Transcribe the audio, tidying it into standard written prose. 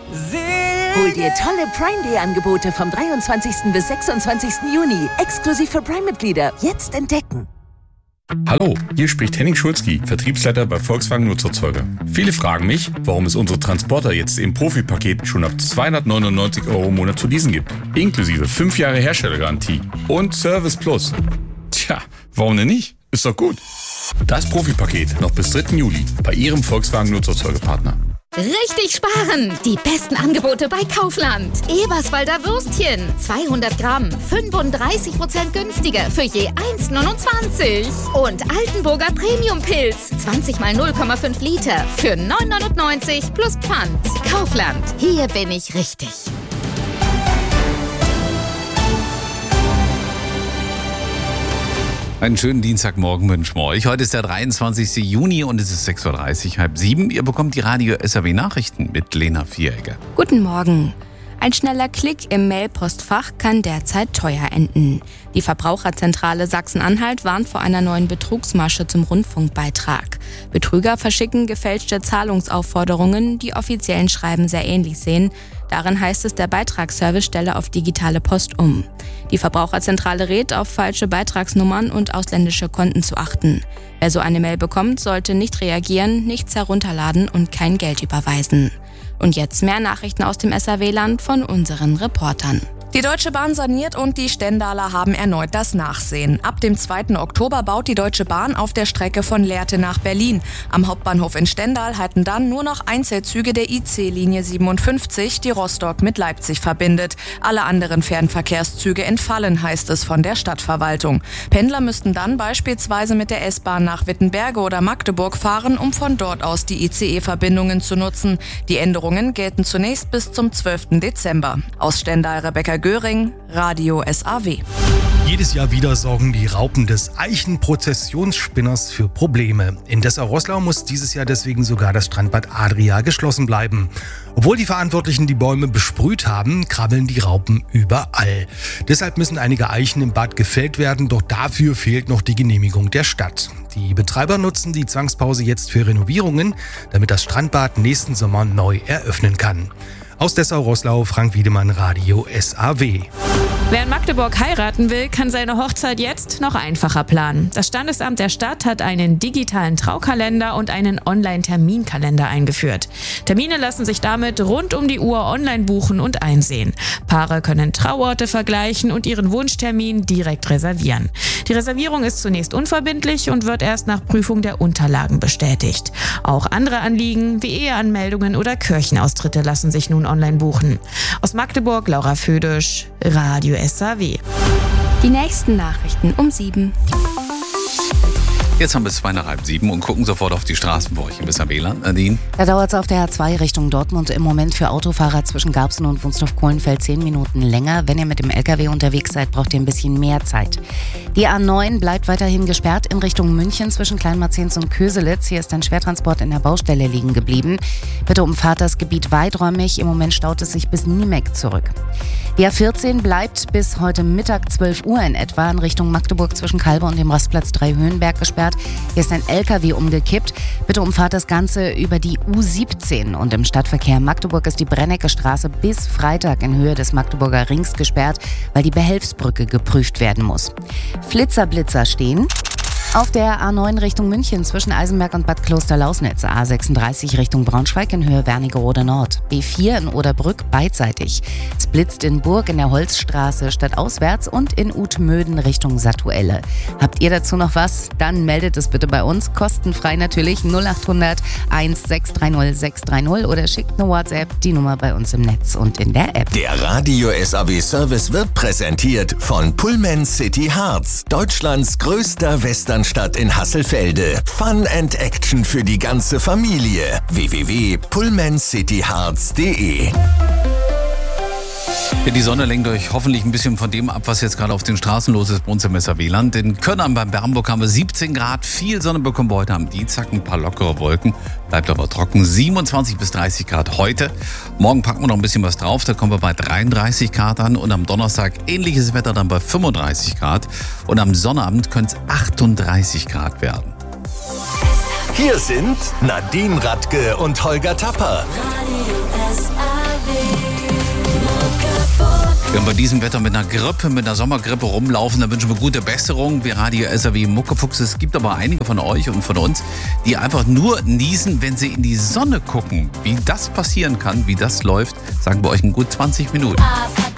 Hol dir tolle Prime Day Angebote vom 23. bis 26. Juni. Exklusiv für Prime-Mitglieder. Jetzt entdecken. Hallo, hier spricht Henning Schulzki, Vertriebsleiter bei Volkswagen Nutzerzeuger. Viele fragen mich, warum es unsere Transporter jetzt im Profi-Paket schon ab 299 € im Monat zu leasen gibt. Inklusive 5 Jahre Herstellergarantie und Service Plus. Tja, warum denn nicht? Ist doch gut. Das Profi-Paket noch bis 3. Juli bei Ihrem Volkswagen Nutzerzeugerpartner. Richtig sparen! Die besten Angebote bei Kaufland. Eberswalder Würstchen, 200 Gramm, 35% günstiger für je 1,29. Und Altenburger Premium-Pilz, 20 mal 0,5 Liter für 9,99 plus Pfand. Kaufland, hier bin ich richtig. Einen schönen Dienstagmorgen wünschen wir euch. Heute ist der 23. Juni und es ist 6.30 Uhr, 6:30. Ihr bekommt die Radio SAW Nachrichten mit Lena Vieregger. Guten Morgen. Ein schneller Klick im Mailpostfach kann derzeit teuer enden. Die Verbraucherzentrale Sachsen-Anhalt warnt vor einer neuen Betrugsmasche zum Rundfunkbeitrag. Betrüger verschicken gefälschte Zahlungsaufforderungen, die offiziellen Schreiben sehr ähnlich sehen. Darin heißt es, der Beitragsservice stelle auf digitale Post um. Die Verbraucherzentrale rät, auf falsche Beitragsnummern und ausländische Konten zu achten. Wer so eine Mail bekommt, sollte nicht reagieren, nichts herunterladen und kein Geld überweisen. Und jetzt mehr Nachrichten aus dem SAW-Land von unseren Reportern. Die Deutsche Bahn saniert und die Stendaler haben erneut das Nachsehen. Ab dem 2. Oktober baut die Deutsche Bahn auf der Strecke von Lehrte nach Berlin. Am Hauptbahnhof in Stendal halten dann nur noch Einzelzüge der IC-Linie 57, die Rostock mit Leipzig verbindet. Alle anderen Fernverkehrszüge entfallen, heißt es von der Stadtverwaltung. Pendler müssten dann beispielsweise mit der S-Bahn nach Wittenberge oder Magdeburg fahren, um von dort aus die ICE-Verbindungen zu nutzen. Die Änderungen gelten zunächst bis zum 12. Dezember. Aus Stendal Rebecca Göring, Radio SAW. Jedes Jahr wieder sorgen die Raupen des Eichenprozessionsspinners für Probleme. In Dessau-Roßlau muss dieses Jahr deswegen sogar das Strandbad Adria geschlossen bleiben. Obwohl die Verantwortlichen die Bäume besprüht haben, krabbeln die Raupen überall. Deshalb müssen einige Eichen im Bad gefällt werden, doch dafür fehlt noch die Genehmigung der Stadt. Die Betreiber nutzen die Zwangspause jetzt für Renovierungen, damit das Strandbad nächsten Sommer neu eröffnen kann. Aus Dessau-Roßlau, Frank Wiedemann, Radio SAW. Wer in Magdeburg heiraten will, kann seine Hochzeit jetzt noch einfacher planen. Das Standesamt der Stadt hat einen digitalen Traukalender und einen Online-Terminkalender eingeführt. Termine lassen sich damit rund um die Uhr online buchen und einsehen. Paare können Trauorte vergleichen und ihren Wunschtermin direkt reservieren. Die Reservierung ist zunächst unverbindlich und wird erst nach Prüfung der Unterlagen bestätigt. Auch andere Anliegen wie Eheanmeldungen oder Kirchenaustritte lassen sich nun online buchen. Aus Magdeburg, Laura Födisch, Radio SAW. Die nächsten Nachrichten um 7. Jetzt haben wir es 6:30 und gucken sofort auf die Straßen für euch im SAW-Land. Nadine? Da dauert es auf der A2 Richtung Dortmund im Moment für Autofahrer zwischen Garbsen und Wunsdorf-Kohlenfeld 10 Minuten länger. Wenn ihr mit dem LKW unterwegs seid, braucht ihr ein bisschen mehr Zeit. Die A9 bleibt weiterhin gesperrt in Richtung München zwischen Kleinmarzens und Köselitz. Hier ist ein Schwertransport in der Baustelle liegen geblieben. Bitte umfahrt das Gebiet weiträumig. Im Moment staut es sich bis Niemek zurück. Die A14 bleibt bis heute Mittag 12 Uhr in etwa in Richtung Magdeburg zwischen Kalbe und dem Rastplatz 3 Höhenberg gesperrt. Hier ist ein LKW umgekippt. Bitte umfahrt das Ganze über die U17. Und im Stadtverkehr Magdeburg ist die Brennecke Straße bis Freitag in Höhe des Magdeburger Rings gesperrt, weil die Behelfsbrücke geprüft werden muss. Flitzer stehen. Auf der A9 Richtung München zwischen Eisenberg und Bad Klosterlausnitz, A36 Richtung Braunschweig in Höhe Wernigerode Nord, B4 in Oderbrück beidseitig. Es blitzt in Burg in der Holzstraße stadtauswärts und in Utmöden Richtung Satuelle. Habt ihr dazu noch was? Dann meldet es bitte bei uns, kostenfrei natürlich 0800 1630 630 oder schickt eine WhatsApp, die Nummer bei uns im Netz und in der App. Der Radio SAW Service wird präsentiert von Pullman City Harz, Deutschlands größter Westernstadt in Hasselfelde. Fun and Action für die ganze Familie. www.pullmancityharz.de. Ja, die Sonne lenkt euch hoffentlich ein bisschen von dem ab, was jetzt gerade auf den Straßen los ist bei uns im SAW-Land. In Könnern beim Bernburg haben wir 17 Grad, viel Sonne bekommen wir heute am Dienstag, ein paar lockere Wolken, bleibt aber trocken, 27 bis 30 Grad heute. Morgen packen wir noch ein bisschen was drauf, da kommen wir bei 33 Grad an und am Donnerstag ähnliches Wetter dann bei 35 Grad und am Sonnabend können es 38 Grad werden. Hier sind Nadine Radke und Holger Tapper. Radio SAW. Wenn bei diesem Wetter mit einer Sommergrippe rumlaufen, dann wünschen wir gute Besserung. Wir Radio SAW Muckefuchs. Es gibt aber einige von euch und von uns, die einfach nur niesen, wenn sie in die Sonne gucken. Wie das passieren kann, wie das läuft, sagen wir euch in gut 20 Minuten.